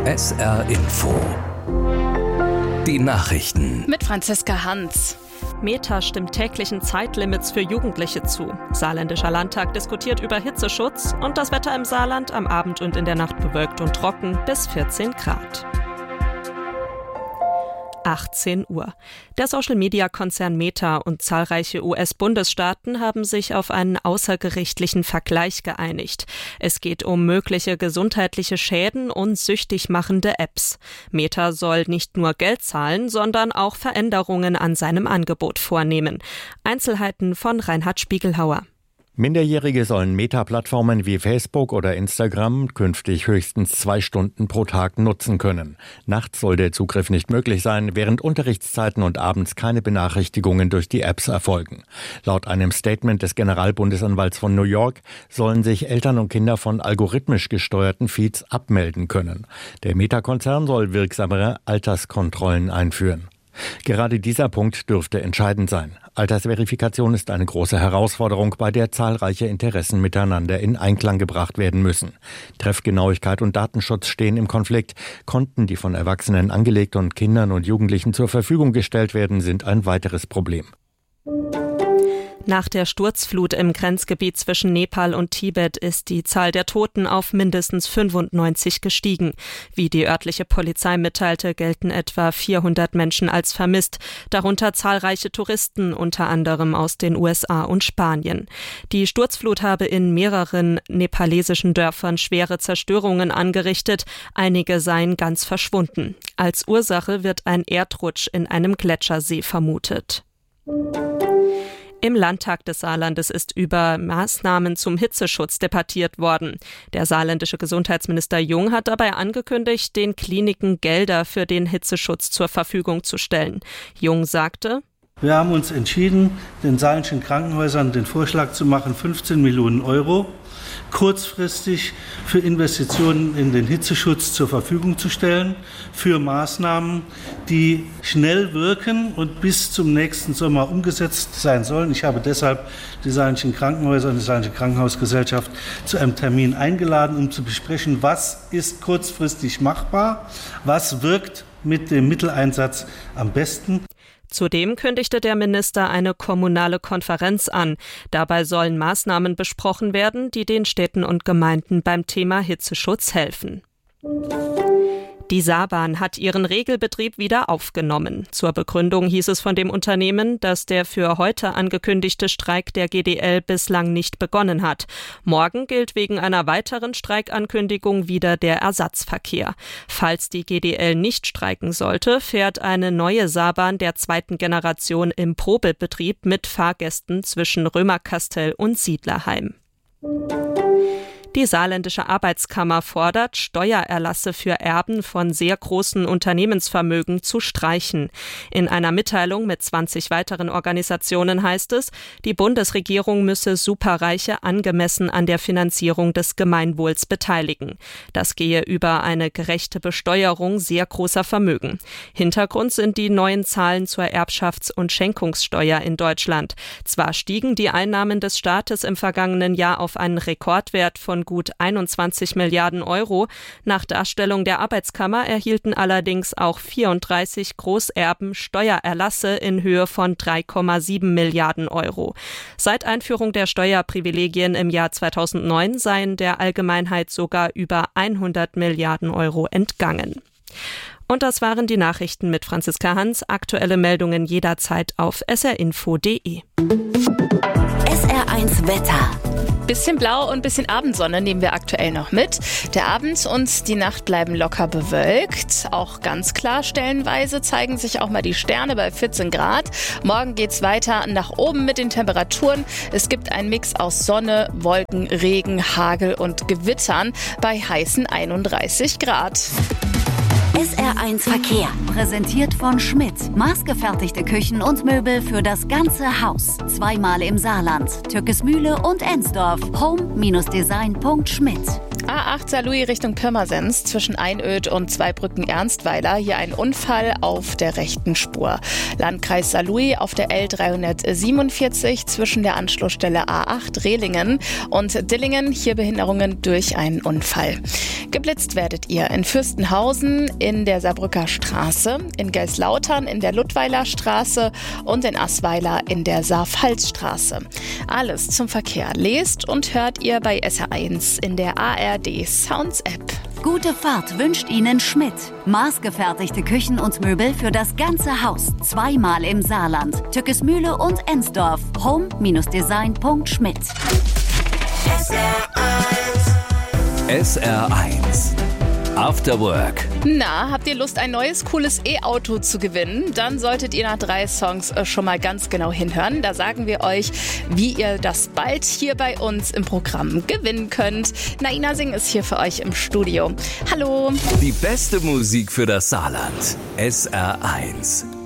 SR Info. Die Nachrichten. Mit Franziska Hans. Meta stimmt täglichen Zeitlimits für Jugendliche zu. Saarländischer Landtag diskutiert über Hitzeschutz und das Wetter im Saarland am Abend und in der Nacht bewölkt und trocken bis 14 Grad. 18 Uhr. Der Social-Media-Konzern Meta und zahlreiche US-Bundesstaaten haben sich auf einen außergerichtlichen Vergleich geeinigt. Es geht um mögliche gesundheitliche Schäden und süchtig machende Apps. Meta soll nicht nur Geld zahlen, sondern auch Veränderungen an seinem Angebot vornehmen. Einzelheiten von Reinhard Spiegelhauer. Minderjährige sollen Meta-Plattformen wie Facebook oder Instagram künftig höchstens 2 Stunden pro Tag nutzen können. Nachts soll der Zugriff nicht möglich sein, während Unterrichtszeiten und abends keine Benachrichtigungen durch die Apps erfolgen. Laut einem Statement des Generalbundesanwalts von New York sollen sich Eltern und Kinder von algorithmisch gesteuerten Feeds abmelden können. Der Meta-Konzern soll wirksamere Alterskontrollen einführen. Gerade dieser Punkt dürfte entscheidend sein. Altersverifikation ist eine große Herausforderung, bei der zahlreiche Interessen miteinander in Einklang gebracht werden müssen. Treffgenauigkeit und Datenschutz stehen im Konflikt. Konten, die von Erwachsenen angelegt und Kindern und Jugendlichen zur Verfügung gestellt werden, sind ein weiteres Problem. Nach der Sturzflut im Grenzgebiet zwischen Nepal und Tibet ist die Zahl der Toten auf mindestens 95 gestiegen. Wie die örtliche Polizei mitteilte, gelten etwa 400 Menschen als vermisst, darunter zahlreiche Touristen, unter anderem aus den USA und Spanien. Die Sturzflut habe in mehreren nepalesischen Dörfern schwere Zerstörungen angerichtet, einige seien ganz verschwunden. Als Ursache wird ein Erdrutsch in einem Gletschersee vermutet. Im Landtag des Saarlandes ist über Maßnahmen zum Hitzeschutz debattiert worden. Der saarländische Gesundheitsminister Jung hat dabei angekündigt, den Kliniken Gelder für den Hitzeschutz zur Verfügung zu stellen. Jung sagte: Wir haben uns entschieden, den saarländischen Krankenhäusern den Vorschlag zu machen, 15 Millionen Euro kurzfristig für Investitionen in den Hitzeschutz zur Verfügung zu stellen, für Maßnahmen, die schnell wirken und bis zum nächsten Sommer umgesetzt sein sollen. Ich habe deshalb die saarländischen Krankenhäuser und die saarländische Krankenhausgesellschaft zu einem Termin eingeladen, um zu besprechen, was ist kurzfristig machbar, was wirkt mit dem Mitteleinsatz am besten. Zudem kündigte der Minister eine kommunale Konferenz an. Dabei sollen Maßnahmen besprochen werden, die den Städten und Gemeinden beim Thema Hitzeschutz helfen. Die Saarbahn hat ihren Regelbetrieb wieder aufgenommen. Zur Begründung hieß es von dem Unternehmen, dass der für heute angekündigte Streik der GDL bislang nicht begonnen hat. Morgen gilt wegen einer weiteren Streikankündigung wieder der Ersatzverkehr. Falls die GDL nicht streiken sollte, fährt eine neue Saarbahn der 2. Generation im Probebetrieb mit Fahrgästen zwischen Römerkastell und Siedlerheim. Die saarländische Arbeitskammer fordert, Steuererlasse für Erben von sehr großen Unternehmensvermögen zu streichen. In einer Mitteilung mit 20 weiteren Organisationen heißt es, die Bundesregierung müsse Superreiche angemessen an der Finanzierung des Gemeinwohls beteiligen. Das gehe über eine gerechte Besteuerung sehr großer Vermögen. Hintergrund sind die neuen Zahlen zur Erbschafts- und Schenkungssteuer in Deutschland. Zwar stiegen die Einnahmen des Staates im vergangenen Jahr auf einen Rekordwert von gut 21 Milliarden Euro. Nach Darstellung der Arbeitskammer erhielten allerdings auch 34 Großerben Steuererlasse in Höhe von 3,7 Milliarden Euro. Seit Einführung der Steuerprivilegien im Jahr 2009 seien der Allgemeinheit sogar über 100 Milliarden Euro entgangen. Und das waren die Nachrichten mit Franziska Hans. Aktuelle Meldungen jederzeit auf srinfo.de. SR1 Wetter. Bisschen Blau und bisschen Abendsonne nehmen wir aktuell noch mit. Der Abend und die Nacht bleiben locker bewölkt. Auch ganz klar stellenweise zeigen sich auch mal die Sterne bei 14 Grad. Morgen geht's weiter nach oben mit den Temperaturen. Es gibt einen Mix aus Sonne, Wolken, Regen, Hagel und Gewittern bei heißen 31 Grad. SR1 Verkehr, präsentiert von Schmidt. Maßgefertigte Küchen und Möbel für das ganze Haus. Zweimal im Saarland, Türkismühle und Ensdorf. Home-Design.schmidt. A8 Saarlouis Richtung Pirmasens zwischen Einöd und Zweibrücken-Ernstweiler. Hier ein Unfall auf der rechten Spur. Landkreis Saarlouis auf der L347 zwischen der Anschlussstelle A8 Rehlingen und Dillingen. Hier Behinderungen durch einen Unfall. Geblitzt werdet ihr in Fürstenhausen in der Saarbrücker Straße, in Geislautern in der Ludweiler Straße und in Assweiler in der Saar-Pfalz-Straße. Alles zum Verkehr lest und hört ihr bei SR1 in der ARD Sounds App. Gute Fahrt wünscht Ihnen Schmidt. Maßgefertigte Küchen und Möbel für das ganze Haus. Zweimal im Saarland. Tückesmühle und Ensdorf. home-design.schmidt. SR1 After Work. Na, habt ihr Lust, ein neues, cooles E-Auto zu gewinnen? Dann solltet ihr nach 3 Songs schon mal ganz genau hinhören. Da sagen wir euch, wie ihr das bald hier bei uns im Programm gewinnen könnt. Naina Singh ist hier für euch im Studio. Hallo. Die beste Musik für das Saarland. SR1.